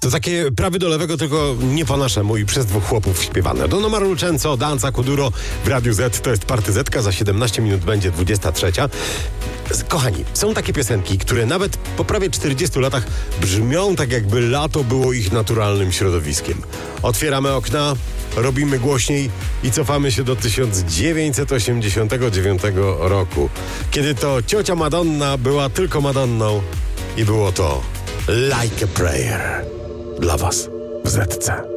To takie prawy do lewego, tylko nie po naszemu i przez dwóch chłopów śpiewane. Don Omar Lucenzo, Danza Kuduro w Radiu Z. To jest partyzetka, za 17 minut będzie 23. Kochani, są takie piosenki, które nawet po prawie 40 latach brzmią tak, jakby lato było ich naturalnym środowiskiem. Otwieramy okna, robimy głośniej i cofamy się do 1989 roku, kiedy to ciocia Madonna była tylko Madonną i było to Like a Prayer dla was w ZC.